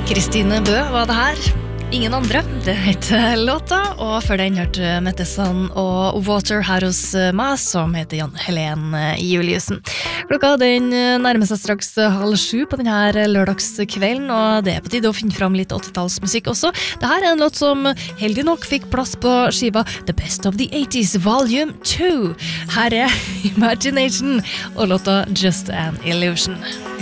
Kristine Bø var det her. Ingen andre. Det heter låta, og før den hørte Mettesan og Water her hos meg, som heter Jan Helen Juliussen. Klokka den nærmer seg straks 6:30 på denne lørdagskvelden, og det på tide å finne fram litt 80-tallsmusikk også. Dette en låt som heldig nok fikk plass på skiva The Best of the 80s Volume 2. Her Imagination og låta Just an Illusion.